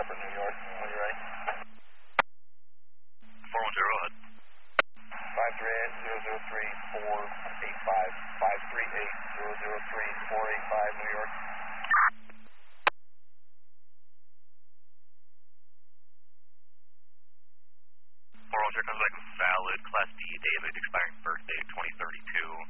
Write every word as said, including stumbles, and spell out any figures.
Shepherd, New York, when you're ready. four one zero, ahead. five three eight zero zero three four eight five, five three eight zero zero three four eight five, New York. four one zero comes back with valid, Class D, David, expiring birthday twenty thirty-two.